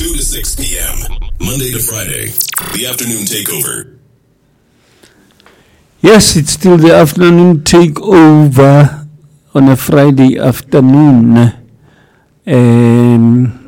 2 to 6 p.m. Monday to Friday. The afternoon takeover. Yes, it's still the afternoon takeover on a Friday afternoon.